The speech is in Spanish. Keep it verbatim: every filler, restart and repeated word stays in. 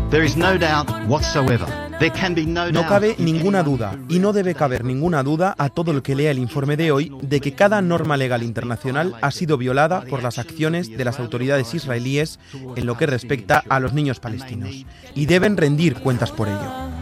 There is no doubt whatsoever. There can be no doubt. No cabe ninguna duda, y no debe caber ninguna duda a todo el que lea el informe de hoy, de que cada norma legal internacional ha sido violada por las acciones de las autoridades israelíes en lo que respecta a los niños palestinos, y deben rendir cuentas por ello.